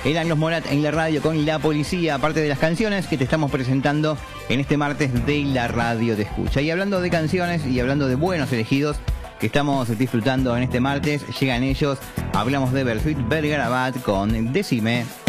Eran los Morat en la radio con La Policía, aparte de las canciones que te estamos presentando en este martes de la radio de escucha. Y hablando de canciones y hablando de buenos elegidos que estamos disfrutando en este martes, llegan ellos. Hablamos de Bersuit Vergarabat con Decime.